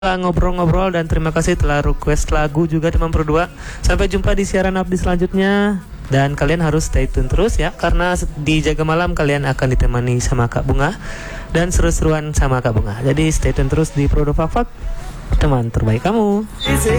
ngobrol-ngobrol dan terima kasih telah request lagu juga teman berdua. Sampai jumpa di siaran update selanjutnya. Dan kalian harus stay tune terus ya, karena di Jaga Malam kalian akan ditemani sama Kak Bunga dan seru-seruan sama Kak Bunga. Jadi stay tune terus di Prodo Fak Fak, teman terbaik kamu.